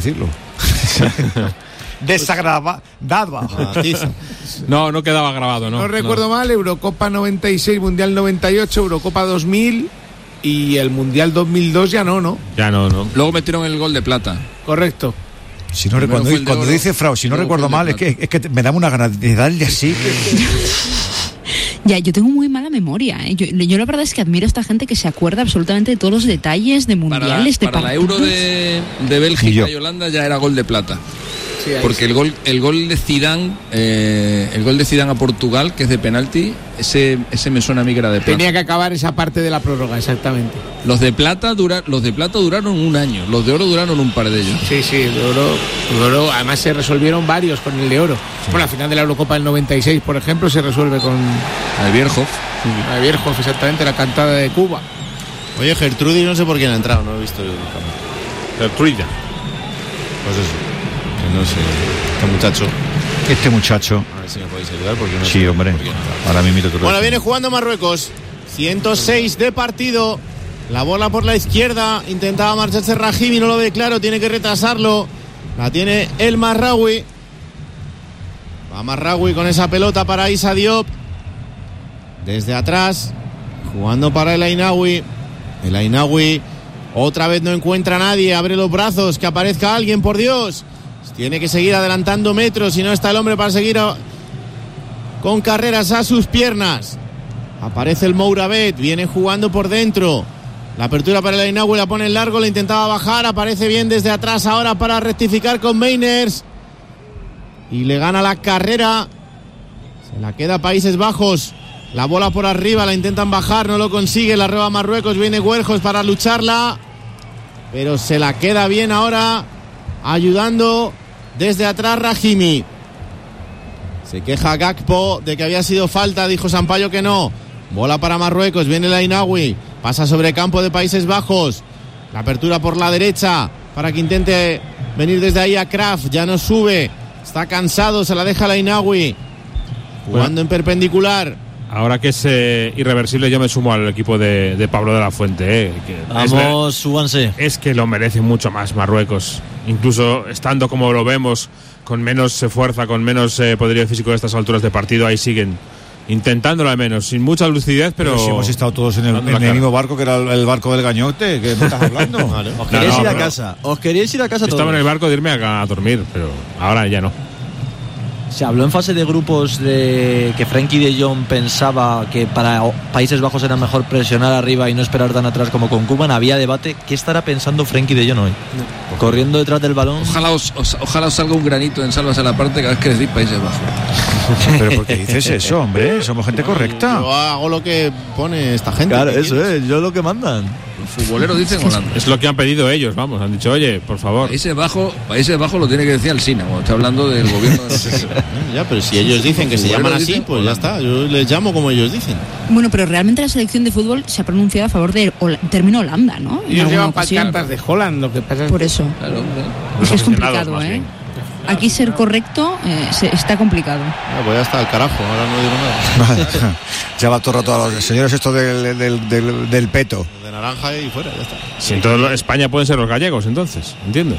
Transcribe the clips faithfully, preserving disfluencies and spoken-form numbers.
decirlo. Desagradaba. No, no quedaba grabado, ¿no? No recuerdo no. mal, Eurocopa noventa y seis, Mundial noventa y ocho, Eurocopa dos mil y el Mundial dos mil dos ya no, ¿no? Ya no, no. Luego metieron el gol de plata. Correcto. Si no recuerdo, cuando, cuando oro, dice Frau, si no recuerdo mal, es que, es que me da una ganas de darle así. Ya, yo tengo muy mala memoria, ¿eh? yo, yo la verdad es que admiro a esta gente que se acuerda absolutamente de todos los detalles de mundiales, para, de para la Euro de, de Bélgica y, y Holanda ya era gol de plata. Sí, porque sí. el gol el gol de Zidane eh, el gol de Zidane a Portugal, que es de penalti, ese ese me suena a mí que era de plata. Tenía que acabar esa parte de la prórroga, exactamente. Los de plata dura, los de plata duraron un año, los de oro duraron un par de ellos. Sí, sí, de oro, de oro además se resolvieron varios con el de oro. Sí. Bueno, la final de la Eurocopa del noventa y seis, por ejemplo, se resuelve con el Bierhoff. Sí. El Bierhoff, exactamente, la cantada de Cuba. Oye, Gertrudis no sé por quién ha entrado, no he visto yo. Gertrudis. Pues eso. No sé, este muchacho. Este muchacho. A ver si me podéis ayudar porque no sí, sé hombre. Ahora mismo que Bueno, viene jugando Marruecos. ciento seis de partido. La bola por la izquierda. Intentaba marcharse Rahimi, no lo ve claro. Tiene que retrasarlo. La tiene el Marraoui. Va Marraoui con esa pelota para Issa Diop. Desde atrás. Jugando para el Ainaoui. El Ainaoui otra vez no encuentra a nadie. Abre los brazos. Que aparezca alguien, por Dios. Tiene que seguir adelantando metros. Si no está el hombre para seguir a... con carreras a sus piernas. Aparece el Mourabet. Viene jugando por dentro. La apertura para el Ainaoui, la pone en largo. La intentaba bajar. Aparece bien desde atrás ahora para rectificar con Meiners. Y le gana la carrera. Se la queda Países Bajos. La bola por arriba. La intentan bajar. No lo consigue. La roba Marruecos. Viene Huerjos para lucharla. Pero se la queda bien ahora. Ayudando desde atrás Rahimi. Se queja Gakpo de que había sido falta. Dijo Sampaio que no. Bola para Marruecos. Viene el Ainaoui. Pasa sobre campo de Países Bajos. La apertura por la derecha para que intente venir desde ahí a Kraft. Ya no sube. Está cansado. Se la deja el Ainaoui. Jugando bueno, en perpendicular. Ahora que es eh, irreversible, yo me sumo al equipo de, de Pablo de la Fuente. Eh, que Vamos, súbanse. Es que lo merece mucho más Marruecos. Incluso estando como lo vemos, con menos eh, fuerza, con menos eh, poderío físico de estas alturas de partido, ahí siguen intentándolo al menos, sin mucha lucidez, pero... pero si hemos estado todos en el, en el mismo barco, que era el, el barco del Gañote, que no estás hablando. Vale. Os queríais no, no, ir a casa. Os queríais ir a casa todos. Estaba en el barco de irme a, a dormir, pero ahora ya no. Se habló en fase de grupos de que Frenkie de Jong pensaba que para Países Bajos era mejor presionar arriba y no esperar tan atrás como con Cuba. Había debate. ¿Qué estará pensando Frenkie de Jong hoy? No. Corriendo detrás del balón. Ojalá os, os, ojalá os salga un granito en Salvas a la parte cada vez que decís Países Bajos. Pero ¿por qué dices eso, hombre? Somos gente correcta. Yo hago lo que pone esta gente. Claro, eso es. Yo lo que mandan. Los futboleros dicen Holanda. Es lo que han pedido ellos, vamos. Han dicho, oye, por favor. Países Bajos, Países Bajos lo tiene que decir Alsina cuando está hablando del gobierno de los... Ya, pero si ellos dicen que se llaman así, pues ya está. Yo les llamo como ellos dicen. Bueno, pero realmente la selección de fútbol se ha pronunciado a favor del Hol- término Holanda, ¿no? Ellos llevan pancartas de Holland, lo que pasa es por eso. Claro, es que es complicado, ¿eh? Aquí ser correcto eh, se, está complicado. Ya, pues ya está el carajo, ahora no digo nada. Ya va todo el rato a los señores estos del, del, del, del peto. De naranja y fuera, ya está. Si en toda España pueden ser los gallegos, entonces, entiendo.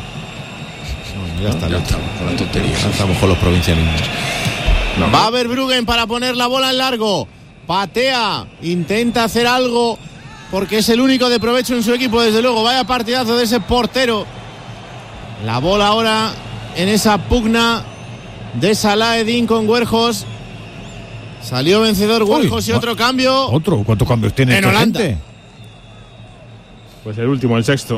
Ya está, ya ya estamos con la tontería. Ya estamos con los provincianismos. No, va a ver Bruggen para poner la bola en largo. Patea, intenta hacer algo porque es el único de provecho en su equipo, desde luego. Vaya partidazo de ese portero. La bola ahora en esa pugna de Salaedin con Huerjos. Salió vencedor Huerjos y otro cambio. ¿Otro? ¿Cuántos cambios tiene en esta Holanda? gente? Pues el último, el sexto.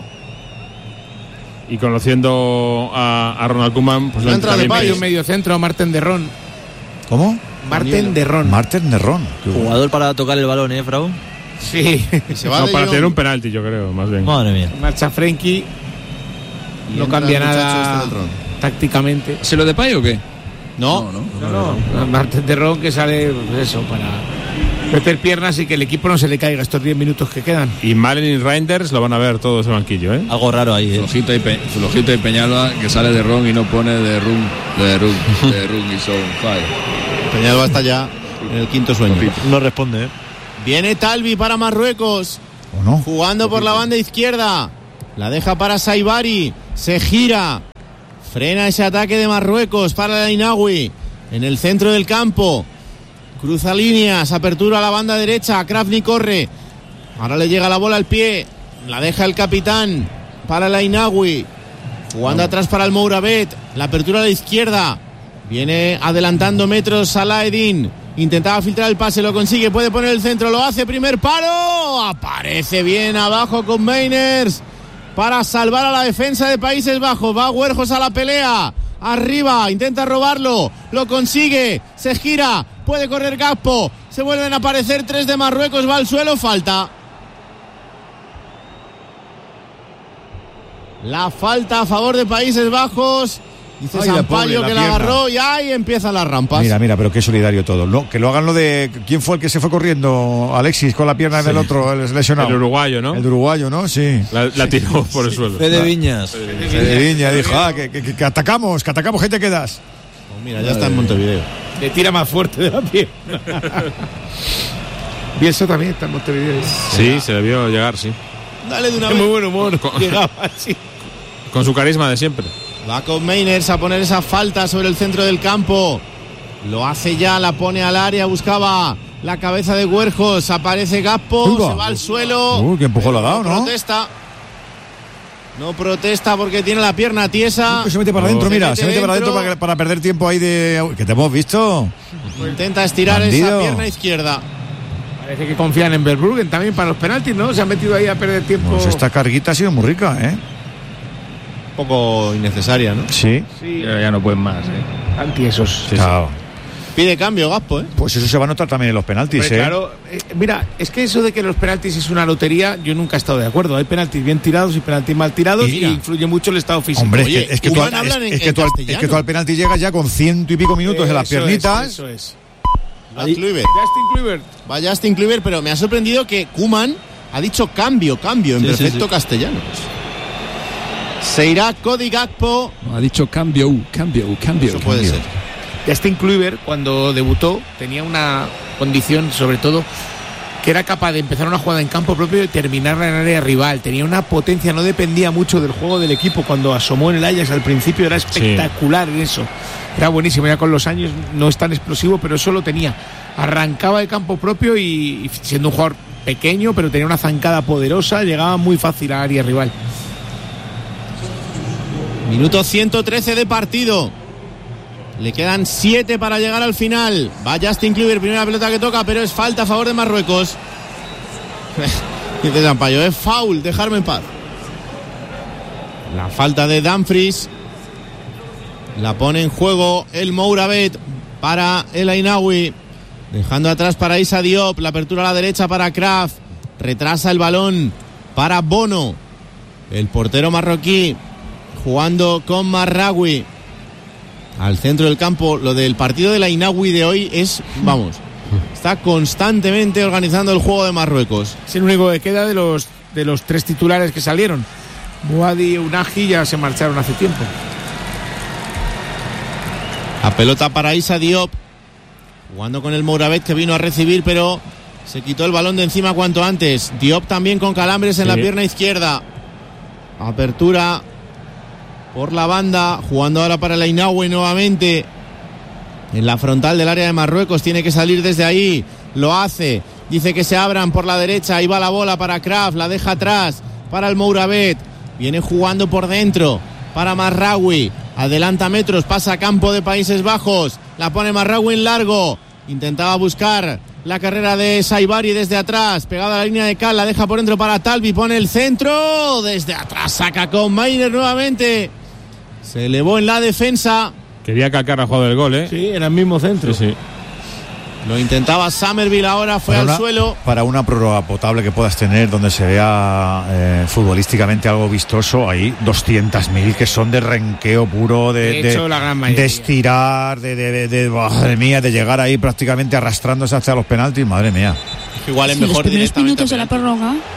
Y conociendo a, a Ronald Koeman, pues la lo entra de Pay, un medio centro, Marten de Ron. ¿Cómo? Marten de Ron. Marten de Ron. Jugador para tocar el balón, ¿eh, Frau? Sí. Se va no, de para Jong. tener un penalti, yo creo, más bien. Madre mía. Marcha Frenkie. Y No entra cambia el muchacho nada este del Ron. tácticamente. ¿Se lo de Pay o qué? No, no, No, no. no. Marten de Ron que sale, pues eso, para meter piernas y que el equipo no se le caiga estos diez minutos que quedan. Y Malen y Reinders lo van a ver todo ese banquillo, ¿eh? Algo raro ahí, ¿eh? Flojito y, Pe- Flojito y Peñalba, que sale de Ron y no pone de Rum, de Rum, de Rum y son fire. Peñalba está ya en el quinto sueño. No responde, ¿eh? Viene Talvi para Marruecos. ¿O no? Jugando por la banda izquierda. La deja para Saibari. Se gira. Frena ese ataque de Marruecos para el Ainaoui. En el centro del campo. Cruza líneas, apertura a la banda derecha. Krafni corre. Ahora le llega la bola al pie. La deja el capitán para el Ainaoui. Jugando no. atrás para el Mourabet. La apertura a la izquierda. Viene adelantando metros Salah-Eddin. Intentaba filtrar el pase, lo consigue. Puede poner el centro, lo hace. Primer palo. Aparece bien abajo con Meiners para salvar a la defensa de Países Bajos. Va Weghorst a la pelea. Arriba, intenta robarlo. Lo consigue. Se gira. Puede correr Gakpo. Se vuelven a aparecer tres de Marruecos. Va al suelo. Falta. La falta a favor de Países Bajos. Dice ay, Sampaio la que la, la agarró y ahí empiezan las rampas. Mira, mira, pero qué solidario todo. No, que lo hagan lo de... ¿Quién fue el que se fue corriendo? Alexis con la pierna sí. del otro, el lesionado. El uruguayo, ¿no? El uruguayo, ¿no? Sí. La, la tiró sí, por el sí. suelo. Fede Viñas. Fede Viñas dijo, ah, que, que, que atacamos, que atacamos, gente quedas. Oh, mira, ya está en Montevideo. Le tira más fuerte de la pierna. Bielsa también está en Montevideo. Sí, se debió llegar, sí. Dale de una vez. Muy buen humor. Con, llegaba así. Con su carisma de siempre. Va con Meiners a poner esa falta sobre el centro del campo. Lo hace ya, la pone al área. Buscaba la cabeza de Weghorst. Aparece Gakpo, Uy, se va al suelo. Uy, qué empujón lo ha dado, ¿no? Protesta. No protesta porque tiene la pierna tiesa. Uy, se mete para adentro, oh. mira. Se mete, se mete para adentro para, para perder tiempo ahí de... ¿Qué te hemos visto? Intenta estirar Bandido. esa pierna izquierda. Parece que confían en Verbruggen también para los penaltis, ¿no? Se han metido ahí a perder tiempo. Pues esta carguita ha sido muy rica, ¿eh? Un poco innecesaria, ¿no? Sí. Sí. Ya, ya no pueden más, ¿eh? Antiesos. Sí, claro. Sí. Pide cambio, Gakpo, ¿eh? Pues eso se va a notar también en los penaltis, Hombre, ¿eh? Claro. Eh, mira, es que eso de que los penaltis es una lotería, yo nunca he estado de acuerdo. Hay penaltis bien tirados y penaltis mal tirados y, y influye mucho el estado físico. Hombre, Oye, es que, es que, tú, al, es, es, que tú al, es que tú al penalti llegas ya con ciento y pico minutos eh, en las piernitas. Es, eso es. Va Kluivert. Justin Kluivert. Va Justin Kluivert, pero me ha sorprendido que Koeman ha dicho cambio, cambio en sí, perfecto sí, sí. castellano. Se irá Cody Gakpo. Ha dicho cambio, cambio, cambio. Eso cambio. puede ser. Justin Kluivert, cuando debutó, tenía una condición, sobre todo, que era capaz de empezar una jugada en campo propio y terminarla en área rival. Tenía una potencia, no dependía mucho del juego del equipo. Cuando asomó en el Ajax al principio era espectacular sí. en eso. Era buenísimo, ya con los años no es tan explosivo, pero eso lo tenía. Arrancaba de campo propio y, y siendo un jugador pequeño, pero tenía una zancada poderosa, llegaba muy fácil a área rival. Minuto ciento trece de partido. Le quedan siete para llegar al final. Va Justin Kluivert, primera pelota que toca, pero es falta a favor de Marruecos. Dice Sampaio, es foul, dejarme en paz. La falta de Dumfries. La pone en juego el Mourabet para el Ainaoui. Dejando atrás para Issa Diop. La apertura a la derecha para Kraf. Retrasa el balón para Bono. El portero marroquí jugando con Marraoui. Al centro del campo. Lo del partido del Ainaoui de hoy es, vamos, está constantemente organizando el juego de Marruecos. Es el único que queda de los de los tres titulares que salieron. Mouadi y Unagi ya se marcharon hace tiempo. La pelota para Issa Diop. Jugando con el Mourabet que vino a recibir, pero se quitó el balón de encima cuanto antes. Diop también con calambres en sí. la pierna izquierda. Apertura por la banda, jugando ahora para el Ainaoui nuevamente en la frontal del área de Marruecos. Tiene que salir desde ahí, lo hace, dice que se abran por la derecha. Ahí va la bola para Kraf, la deja atrás para el Mourabet. Viene jugando por dentro para Marraoui, adelanta metros, pasa a campo de Países Bajos, la pone Marraoui en largo. Intentaba buscar la carrera de Saibari desde atrás, pegada a la línea de cal, la deja por dentro para Talbi, pone el centro, desde atrás saca con Meiners nuevamente. Se elevó en la defensa. Quería que Alcara jugado el gol, ¿eh? Sí, era el mismo centro. Sí, sí. Lo intentaba Somerville ahora, fue para al una, suelo. Para una prórroga potable que puedas tener, donde se vea eh, futbolísticamente algo vistoso, hay doscientos mil que son de renqueo puro, de, de, hecho, de, la gran de estirar, de, de, de, de, madre mía, de llegar ahí prácticamente arrastrándose hacia los penaltis, madre mía. Igual es sí, mejor los primeros directamente minutos de la prórroga.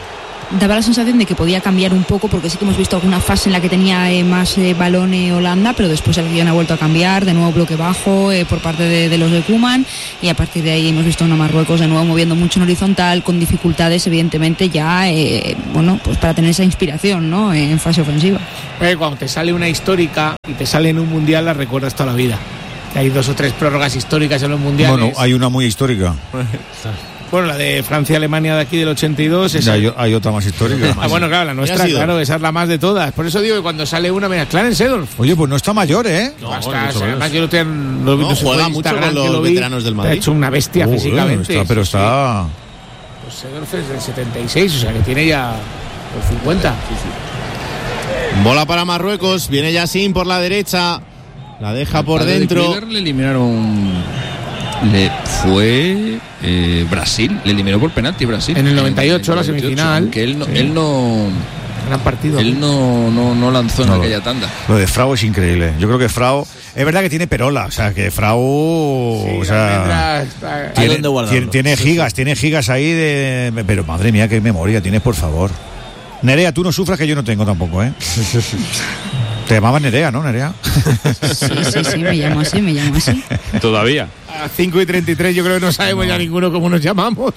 daba la sensación de que podía cambiar un poco, porque sí que hemos visto alguna fase en la que tenía eh, más eh, balón eh, Holanda, pero después el guión ha vuelto a cambiar, de nuevo bloque bajo eh, por parte de, de los de Koeman, y a partir de ahí hemos visto a una Marruecos de nuevo moviendo mucho en horizontal, con dificultades evidentemente ya, eh, bueno, pues para tener esa inspiración, ¿no?, en fase ofensiva. Eh, cuando te sale una histórica y te sale en un mundial, la recuerdas toda la vida. Que hay dos o tres prórrogas históricas en los mundiales. Bueno, hay una muy histórica. Bueno, la de Francia-Alemania de aquí del ochenta y dos. Esa... Hay, hay otra más histórica. Ah, bueno, claro, la nuestra, claro, esa es la más de todas. Por eso digo que cuando sale una, mira, Clarence Seedorf. Oye, pues no está mayor, ¿eh? No, no está, o sea, además yo lo tengo, lo, no, juega mucho con los vi, veteranos del Madrid. Ha hecho una bestia uh, físicamente. Está, pero sí, está... Sí. Pues Seedorf es del setenta y seis, o sea que tiene ya los cincuenta. Sí, sí. Bola para Marruecos, viene Yassin por la derecha. La deja por dentro. De le eliminaron. Le fue eh, Brasil, le eliminó por penalti Brasil. En el noventa y ocho, en el noventa y ocho, la semifinal. Que él no, sí. él no. Gran partido. Él no, no, no lanzó en no, aquella tanda. Lo de Frau es increíble. Yo creo que Frau. Es verdad que tiene perola, o sea, que Frau. Sí, o sea. Está... Tiene, tiene, tiene gigas, tiene gigas ahí de. Pero madre mía, qué memoria tienes, por favor. Nerea, tú no sufras que yo no tengo tampoco, ¿eh? Te llamabas Nerea, ¿no, Nerea? Sí, sí, sí, me llamo así, me llamo así. Todavía. A cinco y treinta y tres yo creo que no sabemos no. ya ninguno cómo nos llamamos.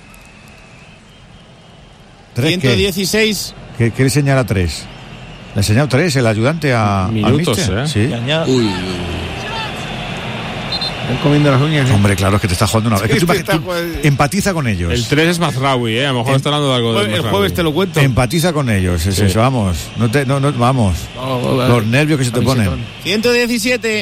ciento dieciséis. ¿Qué, qué le señala tres? ¿Le ha enseñado tres el ayudante a Minutos, ¿eh? Sí. Uy. Están comiendo las uñas. ¿eh? Hombre, claro, es que te estás jugando una vez. Sí, es que tú, tú empatiza con ellos. El tres es Mazraoui, ¿eh? A lo mejor en, está hablando de algo de El jueves te lo cuento. Empatiza con ellos, es sí. eso, vamos. No te, no, no, vamos. Oh, vale. Los nervios que se te ponen. ciento diecisiete.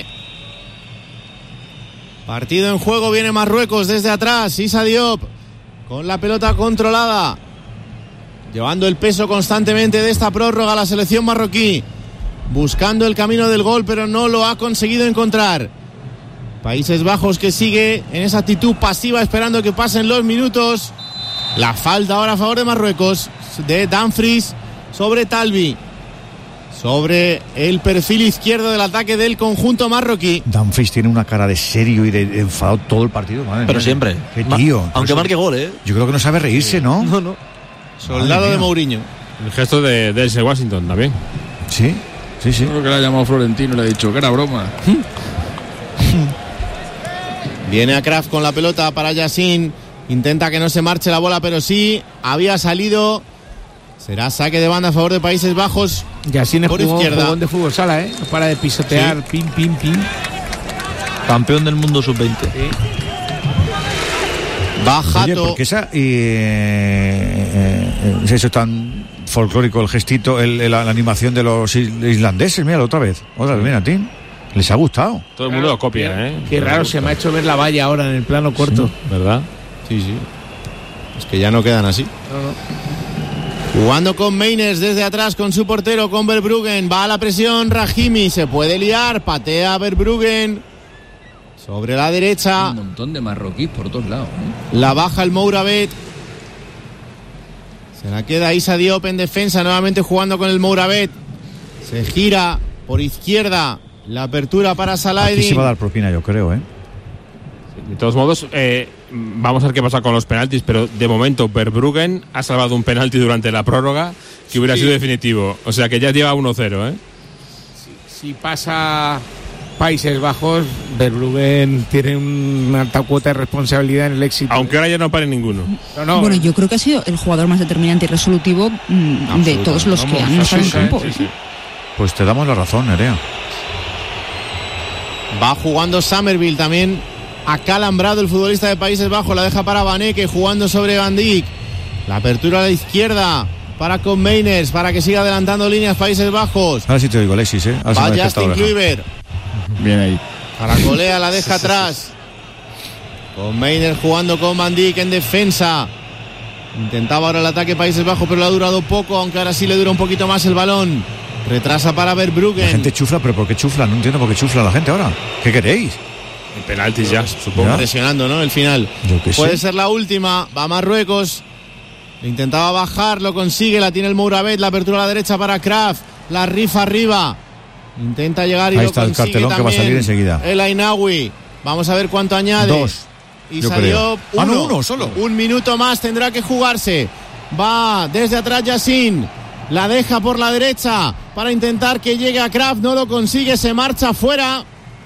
Partido en juego, viene Marruecos desde atrás. Issa Diop con la pelota controlada. Llevando el peso constantemente de esta prórroga a la selección marroquí. Buscando el camino del gol, pero no lo ha conseguido encontrar. Países Bajos que sigue en esa actitud pasiva esperando que pasen los minutos. La falta ahora a favor de Marruecos de Dumfries sobre Talbi, sobre el perfil izquierdo del ataque del conjunto marroquí. Dumfries tiene una cara de serio y de enfadado todo el partido, madre pero mía. Siempre qué tío. Ma- aunque marque gol, ¿eh? Yo creo que no sabe reírse, ¿no? No, no. Soldado de Mourinho. El gesto de Denzel Washington también. Sí, sí, sí. Creo que le ha llamado Florentino y le ha dicho que era broma. Viene a Kraft con la pelota para Yassin. Intenta que no se marche la bola, pero sí. Había salido. Será saque de banda a favor de Países Bajos. Yassin es por jugón, izquierda. Jugón de fútbol sala, ¿eh? No para de pisotear. Sí. Pim, pim, pim. Campeón del mundo sub veinte. Sí. Bajato. Oye, ¿por qué esa, y, eh, eh, es eso tan folclórico el gestito, el, el, la animación de los islandeses? Mira, otra vez. Otra vez, mira, Tim. Les ha gustado. Todo el mundo lo copia, ¿eh? Qué raro se me ha hecho ver la valla ahora en el plano corto. Sí, ¿verdad? Sí, sí. Es que ya no quedan así. No, no. Jugando con Meiners desde atrás con su portero, con Verbruggen. Va a la presión Rahimi, se puede liar. Patea Verbruggen. Sobre la derecha. Un montón de marroquíes por todos lados, ¿eh? La baja el Mouravet. Se la queda Issa Diop en defensa, nuevamente jugando con el Mouravet. Se gira por izquierda. La apertura para Salahdin. Aquí se va a dar propina, yo creo, ¿eh? De todos modos, eh, vamos a ver qué pasa con los penaltis, pero de momento Verbruggen ha salvado un penalti durante la prórroga que hubiera sí. sido definitivo. O sea que ya lleva uno cero, ¿eh? Si, si pasa Países Bajos, Verbruggen tiene una alta cuota de responsabilidad en el éxito. Aunque ahora ya no pare ninguno. No, no. Bueno, yo creo que ha sido el jugador más determinante y resolutivo mmm, de todos los que han estado en campo. Sí, sí. Pues te damos la razón, Nerea. Va jugando Summerville también. Acalambrado el futbolista de Países Bajos. La deja para Vaneke jugando sobre Van Dijk. La apertura a la izquierda para con Meiners, para que siga adelantando líneas Países Bajos. Ahora sí te digo, Alexis, ¿eh? Va Justin Kluivert. Bien ahí. Para Colea, la deja atrás. Con Meiners jugando con Van Dijk en defensa. Intentaba ahora el ataque Países Bajos, pero le ha durado poco, aunque ahora sí le dura un poquito más el balón. Retrasa para Verbruggen. La gente chufla, pero ¿por qué chufla? No entiendo por qué chufla la gente ahora. ¿Qué queréis? El penalti ya, supongo. ¿Ya? Presionando, ¿no? El final. Yo que Puede sé. ser la última. Va Marruecos. Le intentaba bajar, lo consigue. La tiene el Mouravet. La apertura a la derecha para Kraft. La rifa arriba. Intenta llegar y ahí lo está consigue el cartelón también. Que va a salir enseguida. El Ainaoui. Vamos a ver cuánto añade. Dos. Y salió uno. Ah, no, uno solo. Un minuto más tendrá que jugarse. Va desde atrás Yassin. La deja por la derecha para intentar que llegue a Kraft. No lo consigue, se marcha fuera.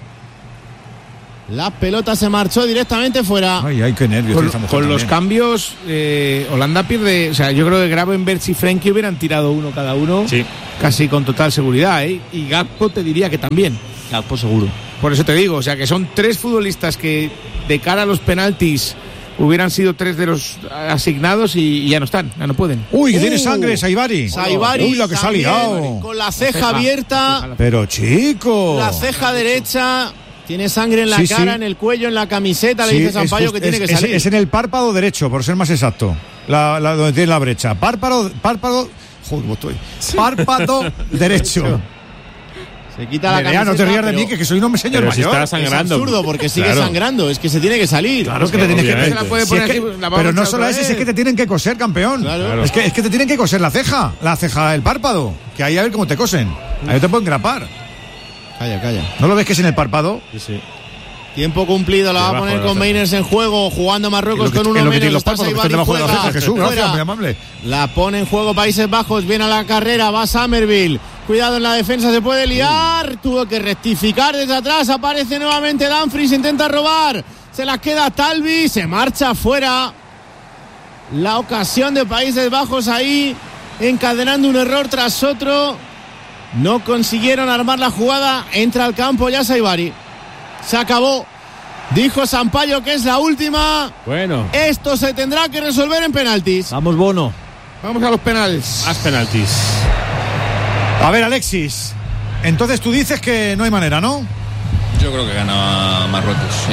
La pelota se marchó directamente fuera. Ay, ay, qué nervios. Con, con los cambios, eh, Holanda pierde. O sea, yo creo que Gravenberch y Frenkie hubieran tirado uno cada uno. Sí. Casi con total seguridad, ¿eh? Y Gakpo te diría que también. Gakpo seguro. Por eso te digo, o sea, que son tres futbolistas que de cara a los penaltis hubieran sido tres de los asignados y, y ya no están, ya no pueden. Uy, que uh, tiene sangre, Saibari. Saibari. Uy, lo que se ha liado. Con la ceja, la ceja abierta. Pero chico. La ceja derecha. Tiene sangre en la sí, cara, sí. en el cuello, en la camiseta. Sí, le dice Sampaio que tiene es, que salir. Es, es en el párpado derecho, por ser más exacto. La, la, donde tiene la brecha. Párpado, párpado. Joder, estoy. Párpado derecho. Se quita la Nerea, camiseta. No te rías de mí, que, que soy un hombre señor pero mayor. Si está sangrando. Es absurdo porque sigue claro. sangrando. Es que se tiene que salir. Claro, es que te tienes que. Se la puede poner si es aquí, que, la pero no solo eso, es que te tienen que coser, campeón. Claro. Claro. Es que es que te tienen que coser la ceja, la ceja del párpado. Que ahí a ver cómo te cosen. Ahí te pueden grapar. Calla, calla. ¿No lo ves que es en el párpado? Sí, sí. Tiempo cumplido, la va a poner con Meiners en juego, jugando Marruecos con uno menos. Los párpados, que debajo de la ceja, Jesús, gracias, muy amable. La pone en juego Países Bajos, viene a la carrera, va Summerville. Cuidado en la defensa, se puede liar. Tuvo que rectificar desde atrás, aparece nuevamente Dumfries, intenta robar. Se la queda Talvi, se marcha fuera. La ocasión de Países Bajos ahí, encadenando un error tras otro. No consiguieron armar la jugada, entra al campo ya Saibari. Se acabó. Dijo Sampaio que es la última. Bueno. Esto se tendrá que resolver en penaltis. Vamos, Bono. Vamos a los penales. Más penaltis. A ver, Alexis. Entonces tú dices que no hay manera, ¿no? Yo creo que gana Marruecos, sí.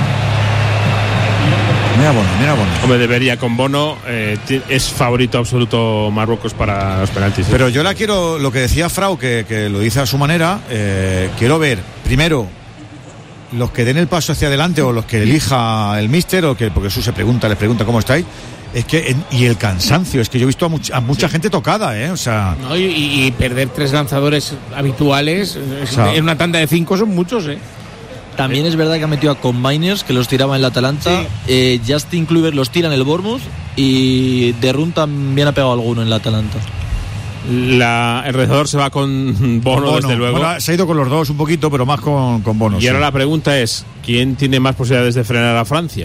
Mira Bono, mira Bono. Hombre, debería con Bono. Eh, es favorito absoluto Marruecos para los penaltis. ¿eh? Pero yo la quiero, lo que decía Frau, que, que lo dice a su manera. Eh, quiero ver, primero, los que den el paso hacia adelante o los que elija el míster, o que, porque eso se pregunta, les pregunta cómo estáis. Es que, y el cansancio, es que yo he visto a mucha, a mucha sí. gente tocada, ¿eh? O sea. No, y, y perder tres lanzadores habituales o sea, en una tanda de cinco son muchos, ¿eh? También es verdad que ha metido a Combiners, que los tiraba en el Atalanta. Sí. Eh, Justin Kluivert los tira en el Bournemouth. Y De Run también ha pegado alguno en el Atalanta. La, el rezador se va con Bono, Bono, desde luego. Bueno, se ha ido con los dos un poquito, pero más con, con Bono. Y sí. ahora la pregunta es: ¿quién tiene más posibilidades de frenar a Francia?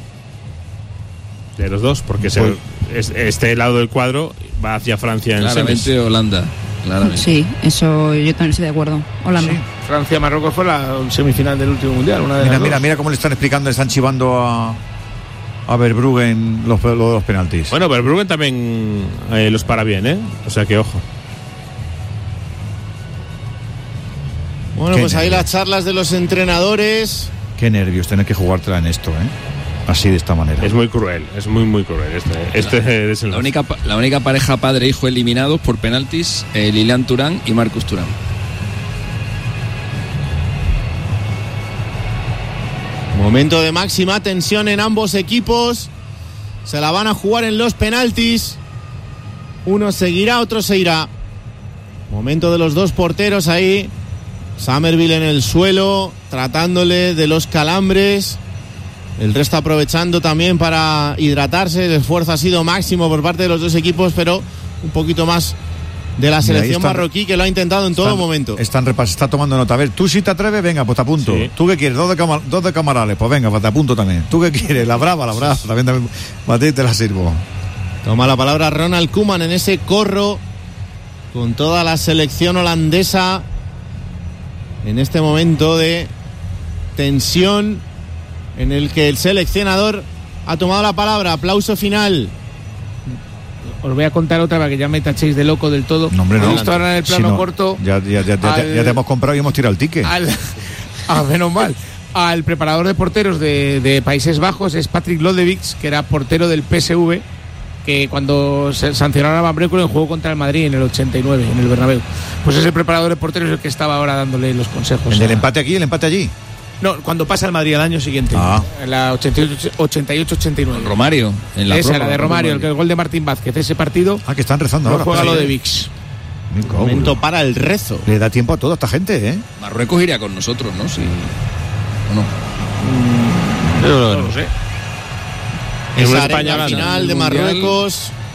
De los dos, porque pues, se, este lado del cuadro va hacia Francia en claramente semis. Holanda. Claramente. Sí, eso yo también estoy de acuerdo. Holanda. Sí. Francia-Marruecos fue la semifinal del último mundial. Una de mira, las mira, dos. mira cómo le están explicando, le están chivando a. A Verbruggen los, los, los penaltis. Bueno, Verbruggen también eh, los para bien, ¿eh? O sea que ojo. Bueno, Qué pues nervios. Ahí las charlas de los entrenadores. Qué nervios tener que jugártela en esto, ¿eh? Así, de esta manera. Es muy cruel, es muy, muy cruel este, este desenlace. La única, la única pareja padre-hijo eliminados por penaltis, eh, Lilian Thuram y Marcus Thuram. Momento de máxima tensión en ambos equipos. Se la van a jugar en los penaltis. Uno seguirá, otro se irá. Momento de los dos porteros ahí. Summerville en el suelo, tratándole de los calambres. El resto aprovechando también para hidratarse. El esfuerzo ha sido máximo por parte de los dos equipos, pero un poquito más de la selección están, marroquí, que lo ha intentado en están, todo momento. Están repas, está tomando nota. A ver, tú si te atreves, venga, pues te apunto. Sí. ¿Tú qué quieres? Dos de, camar, dos de camarales, pues venga, pues te apunto también. ¿Tú qué quieres? La brava, la brava. También, también a ti te la sirvo. Toma la palabra Ronald Koeman en ese corro con toda la selección holandesa en este momento de tensión en el que el seleccionador ha tomado la palabra. Aplauso final. Os voy a contar otra para que ya me tachéis de loco del todo. No, hombre, no. He visto ahora en el plano si no, corto. Ya, ya, ya, ya, al, ya te hemos comprado y hemos tirado el ticket. Al, ah, menos mal. Al preparador de porteros de, de Países Bajos es Patrick Lodewijk, que era portero del P S V, que cuando se sancionaron a Van Breukelen jugó contra el Madrid en el ochenta y nueve, en el Bernabéu. Pues ese preparador de porteros es el que estaba ahora dándole los consejos. ¿El del empate aquí, el empate allí? No, cuando pasa el Madrid al año siguiente, ah. en la ochenta y ocho ochenta y nueve. Romario, en la esa era de Romario, el, el gol de Martín Vázquez, ese partido. Ah, que están rezando lo ahora. Juega lo de Vix. Momento para el rezo. Le da tiempo a toda esta gente, ¿eh? Marruecos iría con nosotros, ¿no? Sí. ¿O no? Mm, no, no, no lo sé. Esa España final de Marruecos.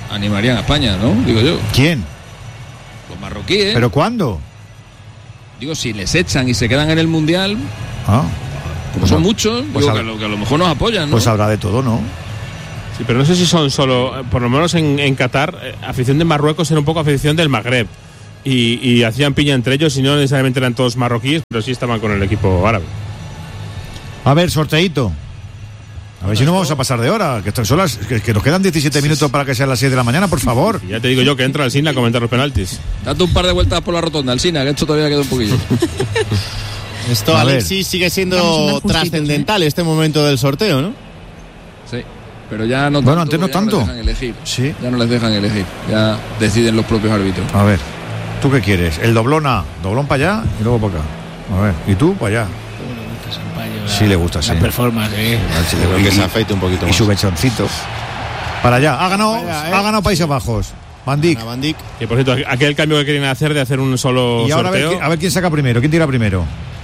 animarían a España, ¿no? Digo yo. ¿Quién? Los marroquíes. ¿Pero cuándo? Digo, si les echan y se quedan en el Mundial, ah, como pues son no, muchos, pues digo, a, que, a lo, que a lo mejor nos apoyan, ¿no? Pues habrá de todo, ¿no? Sí, pero no sé si son solo, por lo menos en, en Qatar, eh, afición de Marruecos era un poco afición del Magreb. Y, y hacían piña entre ellos y no necesariamente eran todos marroquíes, pero sí estaban con el equipo árabe. A ver, sorteíto. A ver si no vamos a pasar de hora, que, son las, que, que nos quedan diecisiete minutos para que sean las seis de la mañana, por favor. Ya te digo yo que entra Alsina a comentar los penaltis. Date un par de vueltas por la rotonda, Alsina, que esto todavía queda un poquillo. Esto, Alexis, sigue siendo trascendental ¿eh? Este momento del sorteo, ¿no? Sí, pero ya no tanto. Bueno, antes no tanto. No les dejan elegir. Sí. Ya no les dejan elegir, ya deciden los propios árbitros. A ver, ¿tú qué quieres? El doblona, doblón para allá y luego para acá. A ver, ¿y tú para allá? Sí, le gusta, sí. La performance, ¿eh? Sí, le que se afeite un poquito más. Y su mechoncito. Para allá. Ha ganado, allá, ¿eh? ha ganado Países Bajos. Van Dijk. Van Dijk. Que por cierto, aquel cambio que querían hacer de hacer un solo y ahora sorteo. A ver, a ver quién saca primero. ¿Quién tira primero?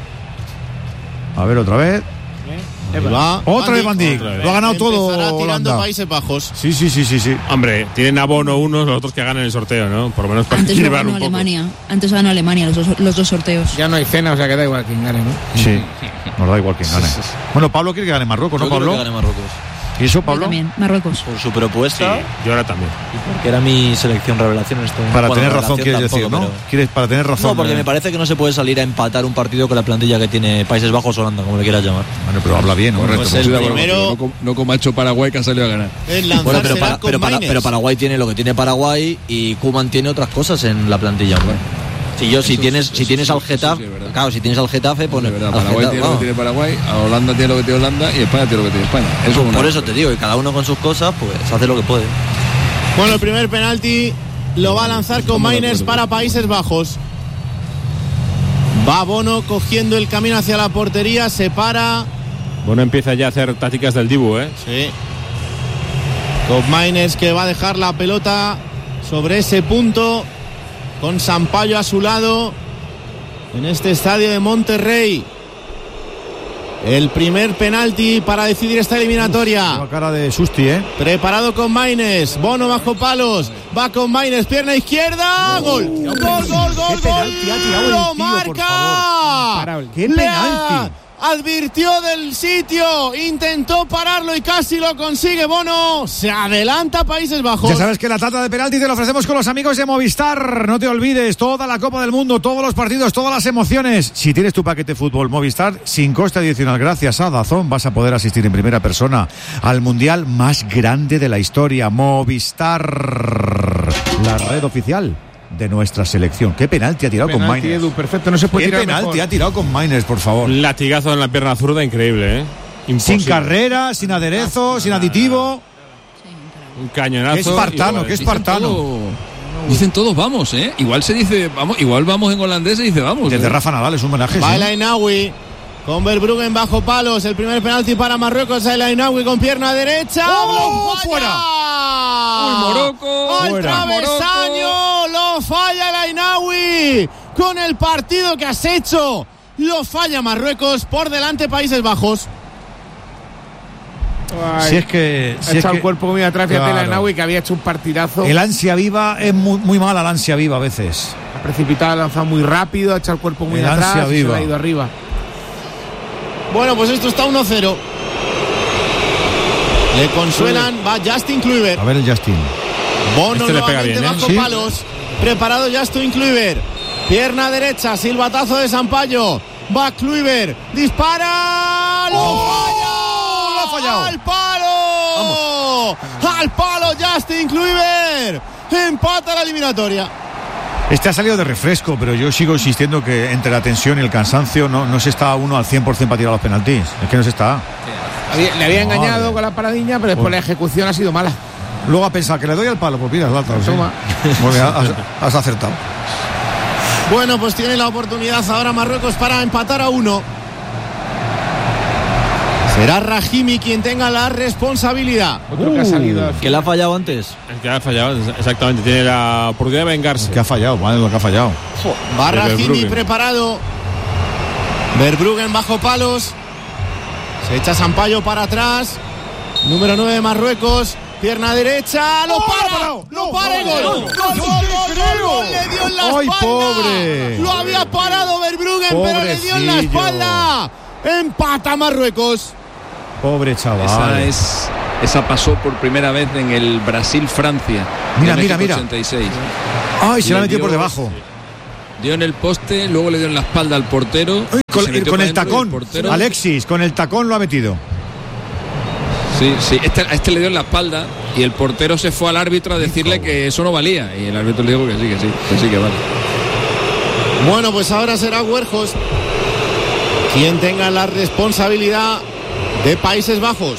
A ver, otra vez. Va. Otra vez Van Dijk. Lo ha ganado todo. Tirando Holanda. Países Bajos. Sí, sí, sí, sí, sí. Hombre, tienen abono unos, los otros que ganan el sorteo, ¿no? Por lo menos para Antes llevar un Alemania. poco. Antes ganó Alemania los dos, los dos sorteos. Ya no hay cena, o sea que da igual quién gane, ¿no? Sí, nos da igual quién gane. Bueno, Pablo quiere que gane Marruecos, ¿no, Yo Pablo? Quiero que gane Marruecos. ¿Y eso, Pablo? Yo también, Marruecos. Por su propuesta. Sí, yo ahora también. Y porque era mi selección revelación en este momento. Para bueno, tener razón, quieres tampoco, decir, ¿no? pero... ¿Quieres para tener razón? No, porque eh... me parece que no se puede salir a empatar un partido con la plantilla que tiene Países Bajos o Holanda, como le quieras llamar. Bueno, pero habla bien, ¿no? Correcto, pues el primero... no, no como ha hecho Paraguay, que ha salido a ganar. Bueno, pero, para, pero, para, pero Paraguay tiene lo que tiene Paraguay y Koeman tiene otras cosas en la plantilla. Bueno. Si yo, si tienes, si tienes al Getafe, claro, si tienes al Getafe, pues verdad, Paraguay tiene lo que tiene Paraguay, a Holanda tiene lo que tiene Holanda y España tiene lo que tiene España. Eso por eso te digo, y cada uno con sus cosas, pues hace lo que puede. Bueno, el primer penalti lo va a lanzar con Mainers para Países Bajos. Va Bono cogiendo el camino hacia la portería, se para. Bono empieza ya a hacer tácticas del Dibu, ¿eh? Sí. Con Mainers que va a dejar la pelota sobre ese punto, con Sampaio a su lado, en este estadio de Monterrey. El primer penalti para decidir esta eliminatoria. Uf, cara de Susti, ¿eh? Preparado con Mainers. Bono bajo palos. Va con Mainers, pierna izquierda. Oh, gol. Gol, gol, gol, gol. ¿Qué penalti ha tirado el ¡Lo tío, marca! ¡Qué penalti! Advirtió del sitio, intentó pararlo y casi lo consigue Bono. Se adelanta Países Bajos. Ya sabes que la tanda de penalti te lo ofrecemos con los amigos de Movistar. No te olvides, toda la Copa del Mundo, todos los partidos, todas las emociones. Si tienes tu paquete fútbol Movistar, sin coste adicional, gracias a DAZN, vas a poder asistir en primera persona al mundial más grande de la historia. Movistar, la red oficial de nuestra selección. ¿Qué penalti ha tirado penalti, con Mainers? Edu, perfecto, no se puede ¿Qué tirar penalti mejor. ha tirado con Mainers, por favor? Un latigazo en la pierna zurda increíble, ¿eh? Imposible. Sin carrera, sin aderezo, sin aditivo. Un cañonazo. Qué espartano, qué espartano. Dicen, todo, dicen todos vamos, ¿eh? Igual se dice vamos, igual vamos en holandés y dice vamos. Desde ¿eh? Rafa Nadal es un homenaje. Va ¿sí? el Ainawi con Verbruggen bajo palos. El primer penalti para Marruecos. El Ainawi con pierna derecha. ¡Oh, ¡Lo falla! fuera! ¡Uy, Morocco! ¡Al Fuera. travesaño! ¡Lo falla el Ainawi! Con el partido que has hecho, lo falla Marruecos. Por delante Países Bajos. Ay, Si es que. ha Si es echado que, el cuerpo muy atrás, fíjate, claro. el Ainawi, que había hecho un partidazo. El ansia viva es muy, muy mala, la ansia viva a veces. Ha precipitado, ha lanzado muy rápido, ha echado el cuerpo muy El atrás ansia y se viva. le ha ido arriba. Bueno, pues esto está uno cero. Le consuelan, va Justin Kluivert. A ver el Justin. Bono Este le pega nuevamente bien, ¿eh? bajo Sí. palos. Preparado Justin Kluivert. Pierna derecha, silbatazo de Sampaio. Va Kluivert, dispara. ¡Lo falla! ¡Lo ha fallado! ¡Al palo! ¡Al palo Justin Kluivert! Empata la eliminatoria. Este ha salido de refresco, pero yo sigo insistiendo que entre la tensión y el cansancio no, no se está uno al cien por ciento para tirar los penaltis. Es que no se está. Había- le había Madre. engañado con la paradiña, pero después Bueno. la ejecución ha sido mala. Luego a pensar que le doy al palo, pues mira, salta. ¿Sí? Toma. Muy bien, has, has acertado. Bueno, pues tiene la oportunidad ahora Marruecos para empatar a uno. Será Rahimi quien tenga la responsabilidad. Otro que ha salido. al ¿Que le ha fallado antes? El que ha fallado, exactamente. Tiene la oportunidad de vengarse. Que ha fallado, vale, lo que ha fallado. Va De Rahimi Verbruggen. preparado. Verbruggen bajo palos. Se echa Sampaio para atrás. Número nueve de Marruecos. pierna derecha, lo para, lo para y gol. Gol, gol, gol, gol, le dio en la ¡Ay, espalda. pobre! Lo había parado Verbruggen, pero le dio en la espalda. Empata Marruecos. Pobre chaval. Esa es esa pasó por primera vez en el Brasil-Francia. Mira, mira, mira. ochenta y seis. Ay, se la metió por debajo. Dio en el poste, luego le dio en la espalda al portero. Ay, con, con el tacón. El Alexis, con el tacón lo ha metido. Sí, sí, este, a este le dio en la espalda y el portero se fue al árbitro a decirle que eso no valía. Y el árbitro le dijo que sí, que sí, que sí, que vale. Bueno, pues ahora será Weghorst quien tenga la responsabilidad de Países Bajos.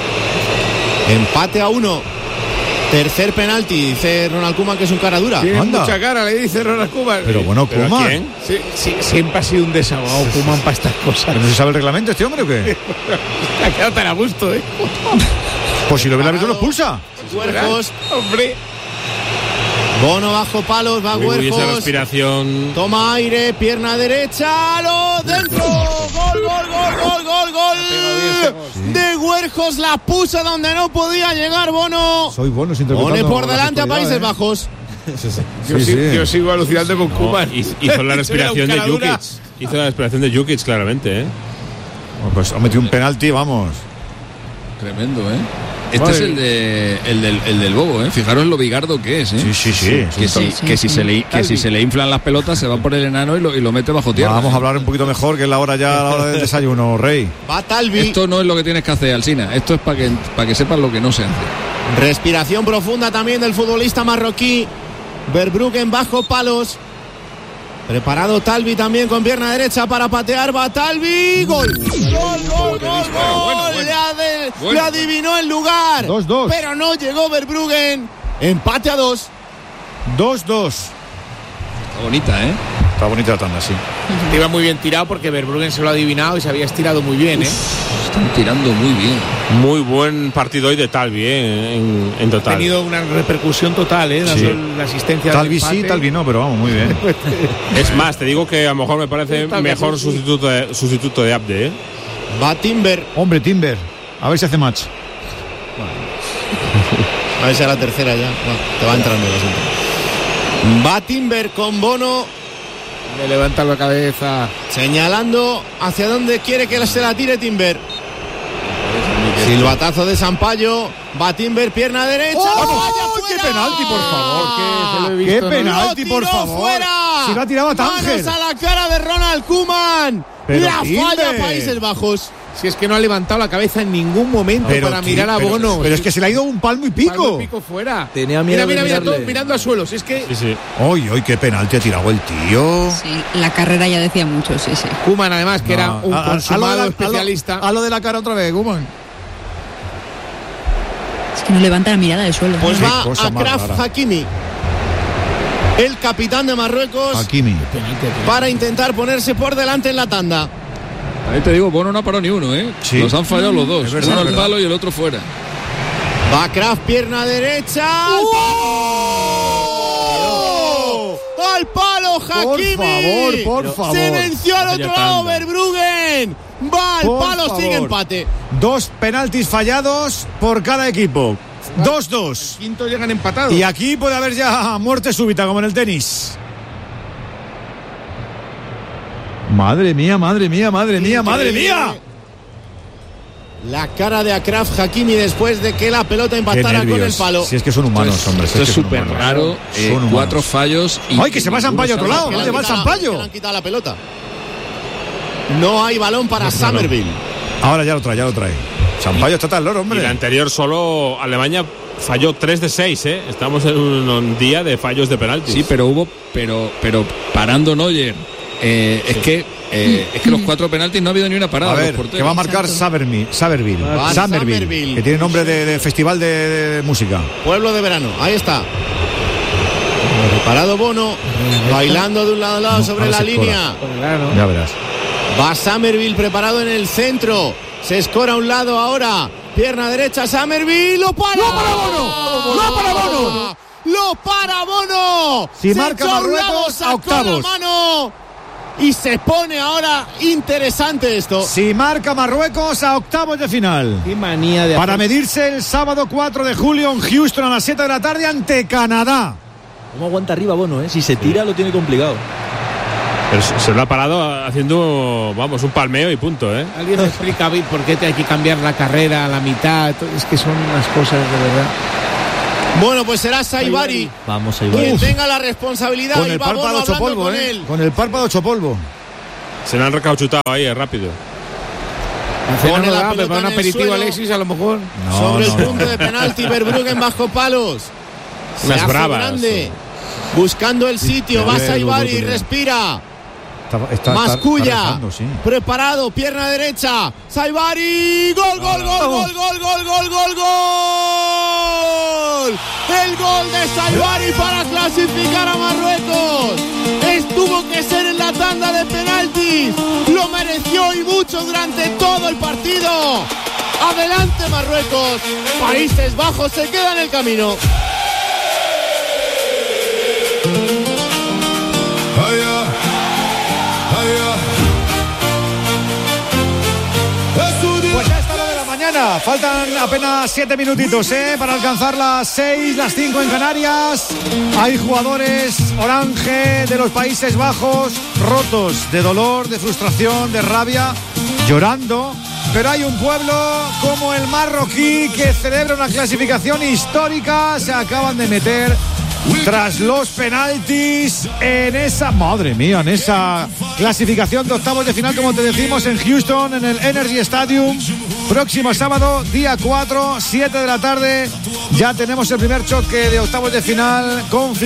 Empate a uno. Tercer penalti, dice Ronald Koeman que es un cara dura. Tiene Anda. mucha cara, le dice Ronald Koeman. Pero bueno, Koeman. ¿Quién? Sí, sí, siempre ha sido un desahogado Koeman para estas cosas. ¿No se sabe el reglamento este hombre o qué? Ha quedado tan a gusto, ¿eh? Pues si lo ve el árbitro lo expulsa. Weghorst, hombre. Bono bajo palos, va Weghorst. Esa respiración. Toma aire, pierna derecha, lo dentro. Gol, gol, gol, gol, gol, gol. Sí. De Weghorst, la puso donde no podía llegar Bono. Soy Bono, pone por delante a Países ¿eh? Bajos. Sí, sí. Yo, sí, sí. yo sigo alucinando con Koeman. No, hizo la respiración de Jukic. Hizo la respiración de Jukic, claramente, ¿eh? Bueno, pues ha metido un penalti, vamos. Tremendo, ¿eh? Este Madre. es el, de, el, del, el del Bobo, ¿eh? Fijaros lo bigardo que es, ¿eh? Sí, sí, sí. Que, si, que, si, se le, que si se le inflan las pelotas, se va por el enano y lo, y lo mete bajo tierra. Vamos ¿eh? a hablar un poquito mejor, que es la hora ya, la hora del desayuno, Rey. Va Talvi. Esto no es lo que tienes que hacer, Alsina. Esto es para que, para que sepas lo que no se hace. Respiración profunda también del futbolista marroquí. Verbruggen bajo palos. Preparado Talvi también con pierna derecha para patear. Va Talvi. Gol. Gol, gol, gol, gol. Le, ade- bueno. le adivinó el lugar. dos dos. Pero no llegó Verbruggen. Empate a dos. dos dos. Está bonita, ¿eh? Está bonita la tanda, sí. Te iba muy bien tirado porque Verbruggen se lo ha adivinado y se había estirado muy bien, ¿eh? Uf, están tirando muy bien. Muy buen partido hoy de Talvi, ¿eh? En, en total. Ha tenido una repercusión total, ¿eh? La, sí. la asistencia Talvi sí, Talvi no, pero vamos, muy bien. Es más, te digo que a lo mejor me parece mejor sustituto de, sustituto de Abde, ¿eh? Va Timber. Hombre, Timber. A ver si hace match. A ver si a la tercera ya. Bueno, te va entrando el asunto. Va Timber con Bono. Me levanta la cabeza. Señalando hacia dónde quiere que se la tire Timber. Silbatazo de Sampaio. Va Timber, pierna derecha. ¡Oh! ¡Qué penalti, por favor! ¡Qué, ¡Qué penalti, por favor! Fuera. Si lo ha tirado a Tánger. Manos a la cara de Ronald Koeman. Pero la Timber. falla Países Bajos. Si es que no ha levantado la cabeza en ningún momento pero para qui, mirar a pero, Bono. Pero es que se le ha ido un palmo y pico. Palmo y pico fuera. Tenía miedo mira, mira, de mira, todo mirando al suelo. Si es que. Sí, sí. ¡Ay, ay, qué penalti ha tirado el tío! Sí, la carrera ya decía mucho, sí, sí. Koeman, además, que no. era un a, consumado a, a, especialista. A lo de la cara otra vez, Koeman. Es que no levanta la mirada del suelo. Pues va Achraf Hakimi, el capitán de Marruecos, Hakimi, para intentar ponerse por delante en la tanda. Ahí te digo, Bono no ha parado ni uno, ¿eh? Sí. Los han fallado los dos. Es verdad, uno al palo y el otro fuera. Va Achraf, pierna derecha. ¡Oh! ¡Al palo, Hakimi! Por favor, por favor. Se venció al otro lado Verbruggen. Va al por palo, favor. sigue empate. Dos penaltis fallados por cada equipo. dos dos. Quinto llegan empatados. Y aquí puede haber ya muerte súbita, como en el tenis. Madre mía, madre mía, madre mía, madre mía. La cara de Achraf Hakimi después de que la pelota empatara con el palo. Si es que son humanos, esto es, hombre. Esto es súper raro. Eh, cuatro fallos. Y ¡ay, que se va Sampaio a otro lado! ¿Dónde va el Sampaio? Le han quitado la pelota. No hay balón para no, Summerville. No. Ahora ya lo trae, ya lo trae. Sampaio está tan loro, hombre. Y la anterior solo Alemania falló tres de seis, ¿eh? Estamos en un, un día de fallos de penalti. Sí, pero hubo, pero, pero parando Neuer. Eh, sí. Es que eh, es que los cuatro penaltis no ha habido ni una parada. A ver, que va a marcar Saverville, Saverville, Saverville, que tiene nombre de, de festival de, de música. Pueblo de verano, ahí está. Preparado Bono, bailando de un lado a lado no, sobre la línea. Ya verás. Va Summerville preparado en el centro. Se escora a un lado ahora. Pierna derecha, Summerville. ¡Lo para! ¡Lo para Bono! ¡Lo para Bono! ¡Lo para Bono! Si marca Marruecos, a octavos. y se pone ahora interesante esto. Si marca Marruecos a octavos de final. Qué manía de para hacer... medirse el sábado cuatro de julio en Houston a las siete de la tarde ante Canadá. ¿Cómo aguanta arriba Bono, eh? Si se tira sí. Lo tiene complicado. Pero se lo ha parado haciendo, vamos, un palmeo y punto, ¿eh? Alguien me explica por qué te hay que cambiar la carrera a la mitad. Es que son unas cosas de verdad. Bueno, pues será Saibari. Vamos, Saibari. Quien tenga la responsabilidad. Con el párpado hecho polvo, con, eh. con el párpado hecho polvo. Se le han recauchutado ahí, es rápido. Pone la pelota para un aperitivo suelo, Alexis, a lo mejor. No, sobre no, el punto no. de penalti, Verbruggen bajo palos. Unas se bravas. Grande, buscando el sitio, va Saibari, respira. Está, está, Masculla, está sí. preparado, pierna derecha, Saibari, gol, gol, gol, gol, gol, gol, gol, gol, gol. El gol de Saibari para clasificar a Marruecos. Tuvo que ser en la tanda de penaltis, lo mereció y mucho durante todo el partido. Adelante Marruecos, Países Bajos se queda en el camino. Pues ya está lo de la mañana. Faltan apenas siete minutitos ¿eh? para alcanzar las seis, las cinco en Canarias. Hay jugadores orange de los Países Bajos rotos de dolor, de frustración, de rabia, llorando. Pero hay un pueblo como el marroquí que celebra una clasificación histórica. Se acaban de meter tras los penaltis en esa, madre mía, en esa clasificación de octavos de final, como te decimos, en Houston, en el Energy Stadium. Próximo sábado, día cuatro, siete de la tarde. Ya tenemos el primer choque de octavos de final con